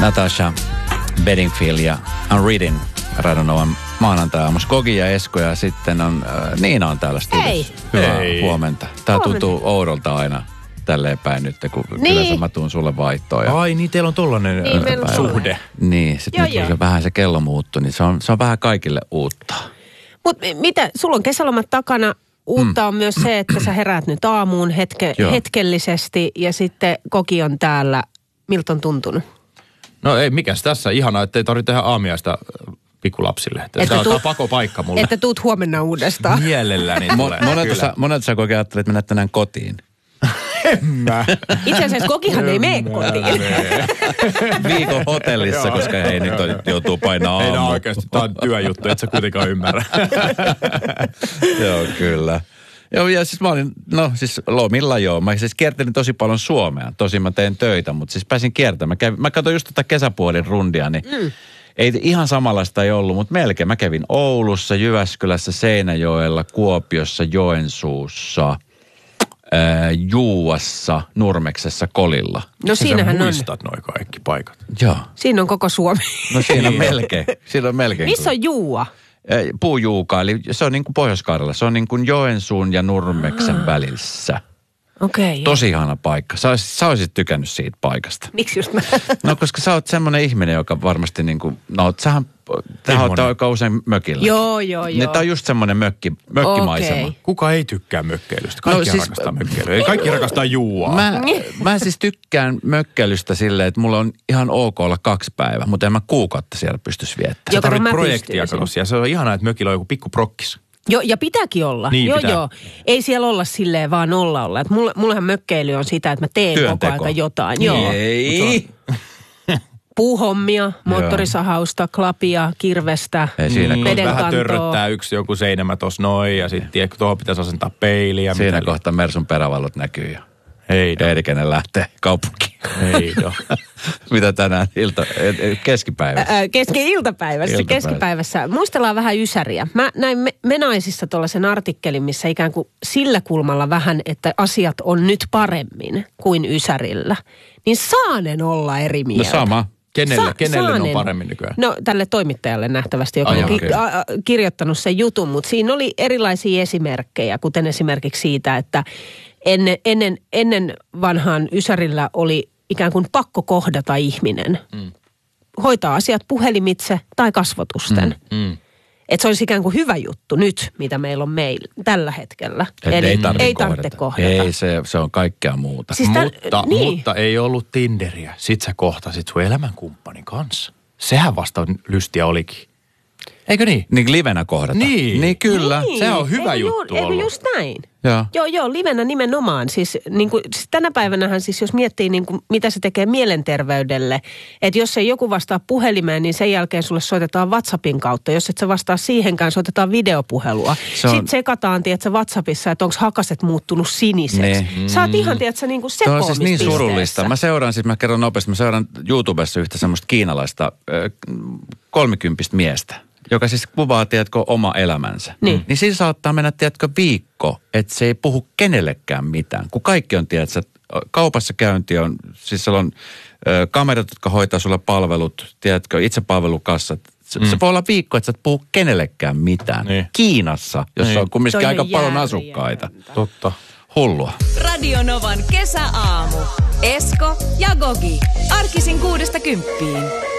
Natasha Bedingfield ja I'm Reading Radonovan maanantai-aamussa. Kogi ja Esko ja sitten on Niina on täällä studiossa. Hyvää huomenta. Tää tuntuu oudolta aina tälleen päin nyt, kun kyllä mä tuun sulle vaihtoon. Ai niin, teillä on tollainen suhde. Niin, sitten nyt kun vähän se kello muuttui, niin se on vähän kaikille uutta. Mutta mitä, sulla on kesälomat takana. Uutta on myös se, että sä heräät nyt aamuun hetkellisesti ja sitten Koki on täällä. Miltä on tuntunut? No ei mikäs tässä. Ihanaa, ettei tarvitse tehdä aamiaista pikkulapsille. Tämä on pakopaikka mulle. Että tuut huomenna uudestaan. Mielelläni tulee. Monet sä Koki ajattelet, että mennät tänään kotiin? En mä. Itse asiassa Kokihan ei mene kotiin. Viikon hotellissa, koska hei nyt joutuu painaa aamu. Ei oikeasti, tää on työjuttu, et sä kuitenkaan ymmärrä. Joo, kyllä. Joo, ja siis mä olin, lomilla joo. Mä siis kiertelin tosi paljon Suomea. Tosin mä teen töitä, mutta siis pääsin kiertämään. Mä katsoin just tätä kesäpuolin rundia, niin ei ihan samanlaista ei ollut, mutta melkein. Mä kävin Oulussa, Jyväskylässä, Seinäjoella, Kuopiossa, Joensuussa, Juuassa, Nurmeksessa, Kolilla. No siinähän on. Muistat noin kaikki paikat. Joo. Siinä on koko Suomi. No siinä on melkein. Siinä on melkein. Missä on Juua? Puujuuka, eli se on niin kuin Pohjois-Karjala. Se on niin kuin Joensuun ja Nurmeksen välissä. Okei. Tosi ihana paikka. Sä olisit tykännyt siitä paikasta. Miksi just mä? No koska sä oot semmoinen ihminen, joka varmasti niin kuin, sähän oot aika usein mökillä. Joo. Niin tää on just semmoinen mökkimaisema. Okay. Kuka ei tykkää mökkeilystä? Kaikki rakastaa mökkeilyä. Ei kaikki rakastaa Juuaa. Mä siis tykkään mökkeilystä silleen, että mulla on ihan ok olla 2 päivää, mutta en mä kuukautta siellä pystyisi viettämään. Sä tarvit projektia, ja se on ihanaa, että mökillä on joku pikku prokkis. Joo, ja pitääkin olla. Niin, pitää. Joo. Ei siellä olla silleen vaan olla. Et mullahan mökkeily on sitä, että mä teen Työnteko. koko ajan jotain. Joo. Ei. Puuhommia, moottorisahausta, klapia, kirvestä, vedenkantoa. Vähän törröttää joku seinämä tossa noin ja sitten tuohon pitäisi asentaa peiliä. Siinä kohtaa Mersun perävallot näkyy jo. Hei. Erikenen lähtee kaupunkiin. Hei. Mitä tänään keskipäivässä? Keskipäivässä. Muistellaan vähän Ysäriä. Mä näin Menaisissa tuollaisen artikkelin, missä ikään kuin sillä kulmalla vähän, että asiat on nyt paremmin kuin Ysärillä. Niin saanen olla eri mieltä. No sama. Kenelle on paremmin nykyään? No tälle toimittajalle nähtävästi, joka on kirjoittanut sen jutun, mutta siinä oli erilaisia esimerkkejä, kuten esimerkiksi siitä, että ennen vanhaan Ysärillä oli ikään kuin pakko kohdata ihminen. Hoitaa asiat puhelimitse tai kasvotusten. Että se olisi ikään kuin hyvä juttu nyt, mitä meillä on tällä hetkellä. Eli ei tarvitse kohdata. Ei, se on kaikkea muuta. Siis mutta ei ollut Tinderiä. Sit sä kohtasit sun elämänkumppanin kanssa. Sehän vasta lystiä olikin. Eikö niin? Niin livenä kohdata. Niin kyllä. Niin. Se on hyvä juttu ollut. Eikö just näin? Joo, livenä nimenomaan. Siis tänä päivänähän siis jos miettii mitä se tekee mielenterveydelle, että jos ei joku vastaa puhelimeen, niin sen jälkeen sulle soitetaan WhatsAppin kautta. Jos et sä vastaa siihenkään, soitetaan videopuhelua. Sitten sekataan, tiedätkö, WhatsAppissa, että onko hakaset muuttunut siniseksi. Sä oot ihan, tiedätkö, sekoamispisteessä. Se on siis niin surullista. Mä kerron nopeasti, mä seuraan YouTubessa yhtä semmoista kiinalaista 30 miestä, joka siis kuvaa, tiedätkö, oma elämänsä. Niin siinä saattaa mennä, tiedätkö, viikko, että se ei puhu kenellekään mitään. Kun kaikki on, tiedätkö, kaupassa käynti on, siis siellä on kamerat, jotka hoitaa sulle palvelut, tiedätkö, itsepalvelukassat. Se voi olla viikko, että sä et puhu kenellekään mitään. Niin. Kiinassa, jossa on kumminkin aika paljon asukkaita. Totta. Hullua. Radio Novan kesäaamu. Esko ja Gogi. Arkisin 6–10.